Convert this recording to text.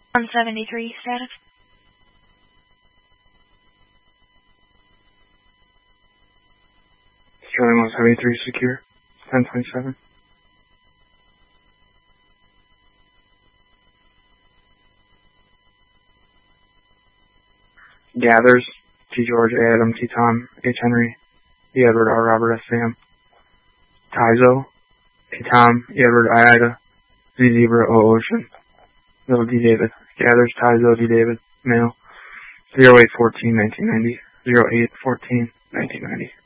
173 status. Sterling 173 secure. 1027. Gathers. T. George, A. Adam, T. Tom, H. Henry, E. Edward, R. Robert, S. Sam. Tyzo. T. Tom, E. Edward, I. Ida, Z. Zebra, O. Ocean. Middle D. David. Gathers. Tyzo, D. David. Male. 0814 1990. 0814 1990.